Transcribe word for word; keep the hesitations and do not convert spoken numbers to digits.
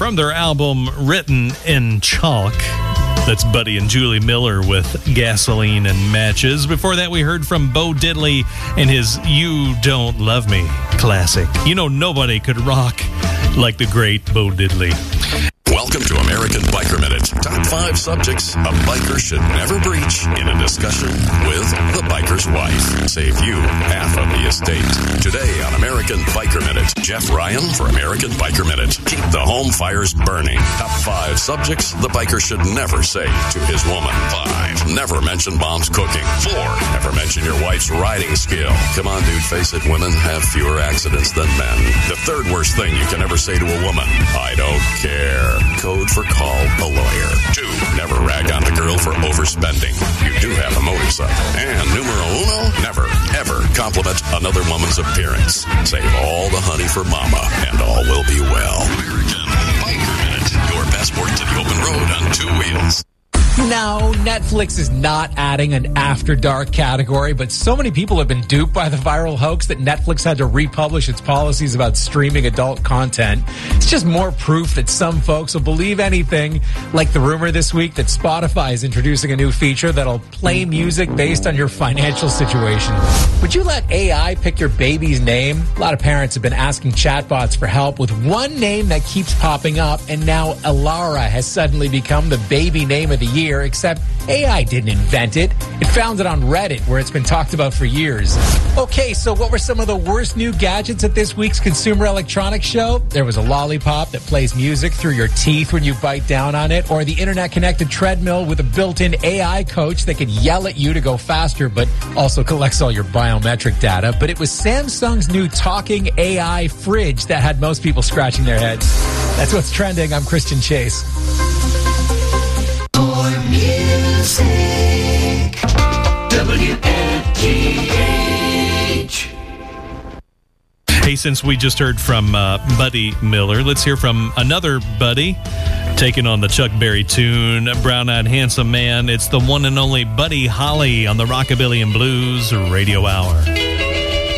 from their album Written in Chalk. That's Buddy and Julie Miller with Gasoline and Matches. Before that, we heard from Bo Diddley and his You Don't Love Me classic. You know, nobody could rock like the great Bo Diddley. Welcome to American Biker Minute. Top five subjects a biker should never breach in a discussion with the biker's wife. Save you half of the estate. Today on American Biker Minute, Jeff Ryan for American Biker Minute. Keep the home fires burning. Top five subjects the biker should never say to his woman. Five, never mention mom's cooking. Four, never mention your wife's riding skill. Come on, dude, face it, women have fewer accidents than men. The third worst thing you can ever say to a woman, I don't care. Code for call a lawyer. Two, never rag on the girl for overspending. You do have a motorcycle. And numero uno, never, ever compliment another woman's appearance. Save all the honey for mama, and all will be well. American Biker Minute, your passport to the open road on two wheels. No, Netflix is not adding an After Dark category, but so many people have been duped by the viral hoax that Netflix had to republish its policies about streaming adult content. It's just more proof that some folks will believe anything, like the rumor this week that Spotify is introducing a new feature that'll play music based on your financial situation. Would you let A I pick your baby's name? A lot of parents have been asking chatbots for help with one name that keeps popping up, and now Alara has suddenly become the baby name of the year. Except A I didn't invent it. It found it on Reddit, where it's been talked about for years. Okay, so what were some of the worst new gadgets at this week's Consumer Electronics Show? There was a lollipop that plays music through your teeth when you bite down on it, or the internet-connected treadmill with a built-in A I coach that could yell at you to go faster, but also collects all your biometric data. But it was Samsung's new talking A I fridge that had most people scratching their heads. That's what's trending. I'm Christian Chase. Music, W N G H. Hey, since we just heard from uh, Buddy Miller, let's hear from another Buddy taking on the Chuck Berry tune, Brown-Eyed Handsome Man. It's the one and only Buddy Holly on the Rockabilly and Blues Radio Hour.